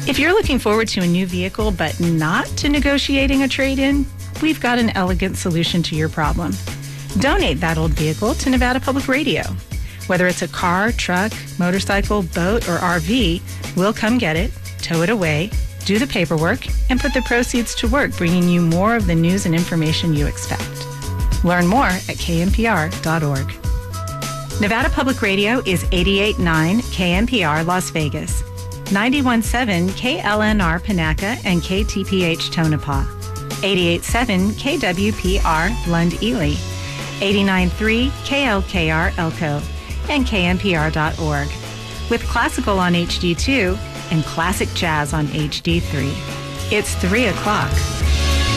If you're looking forward to a new vehicle but not to negotiating a trade-in, we've got an elegant solution to your problem. Donate that old vehicle to Nevada Public Radio. Whether it's a car, truck, motorcycle, boat, or RV, we'll come get it, tow it away, do the paperwork, and put the proceeds to work bringing you more of the news and information you expect. Learn more at knpr.org. Nevada Public Radio is 88.9 KNPR Las Vegas, 91.7 KLNR Panaca and KTPH Tonopah, 88.7 KWPR Lund Ely, 89.3 KLKR Elko, and knpr.org, with classical on HD2 and classic jazz on HD3. It's 3 o'clock.